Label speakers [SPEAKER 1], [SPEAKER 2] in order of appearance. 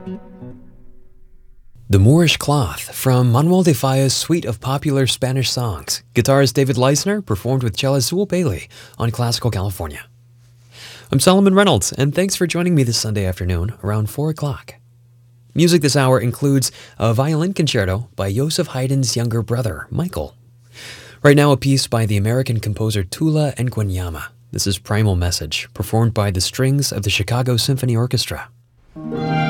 [SPEAKER 1] The Moorish Cloth from Manuel de Falla's suite of popular Spanish songs. Guitarist David Leisner performed with cellist Sewell Bailey on Classical California. I'm Solomon Reynolds, and thanks for joining me this Sunday afternoon around 4 o'clock. Music this hour includes a violin concerto by Joseph Haydn's younger brother, Michael. Right now, a piece by the American composer Tula Nguanyama. This is Primal Message, performed by the strings of the Chicago Symphony Orchestra.